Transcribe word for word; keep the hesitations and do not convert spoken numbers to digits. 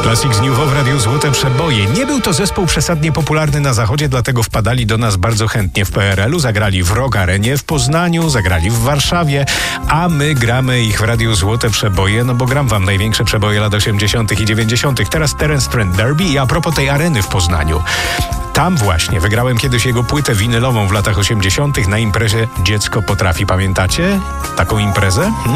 Classics New w Radiu Złote Przeboje. Nie był to zespół przesadnie popularny na zachodzie, dlatego wpadali do nas bardzo chętnie w P R L u. Zagrali w Rock Arenie w Poznaniu, zagrali w Warszawie, a my gramy ich w Radiu Złote Przeboje, no bo gram wam największe przeboje lat osiemdziesiątych i dziewięćdziesiątych. Teraz Terence Trent D'Arby i a propos tej areny w Poznaniu. Tam właśnie wygrałem kiedyś jego płytę winylową w latach osiemdziesiątych na imprezie Dziecko Potrafi. Pamiętacie taką imprezę? Hmm?